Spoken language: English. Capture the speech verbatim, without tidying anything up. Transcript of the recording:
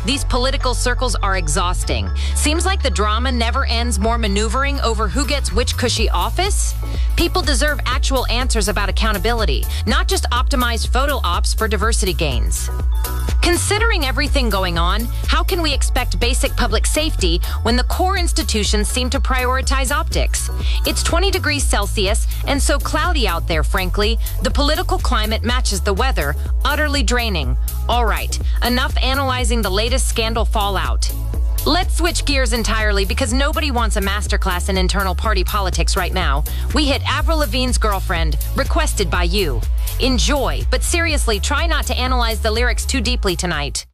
These political circles are exhausting. Seems like the drama never ends more maneuvering over who gets which cushy office. People deserve actual answers about accountability, not just optimized photo ops for diversity gains. Considering everything going on, how can we expect basic public safety when the core institutions seem to prioritize optics? It's twenty degrees Celsius and so cloudy out there, frankly. The political climate matches the weather, utterly draining. All right, enough analyzing the latest scandal fallout. Let's switch gears entirely because nobody wants a masterclass in internal party politics right now. We hit Avril Lavigne's Girlfriend, requested by you. Enjoy, but seriously, try not to analyze the lyrics too deeply tonight.